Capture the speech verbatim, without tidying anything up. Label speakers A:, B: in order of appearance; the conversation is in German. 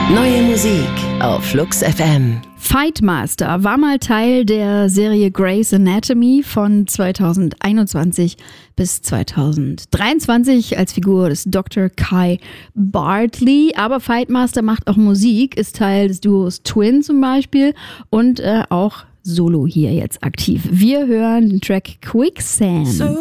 A: Neue Musik auf Flux F M.
B: Fightmaster war mal Teil der Serie Grey's Anatomy von zweitausendeinundzwanzig bis zweitausenddreiundzwanzig als Figur des Doktor Kai Bartley. Aber Fightmaster macht auch Musik, ist Teil des Duos Twin zum Beispiel und äh, auch solo hier jetzt aktiv. Wir hören den Track Quicksand.
C: So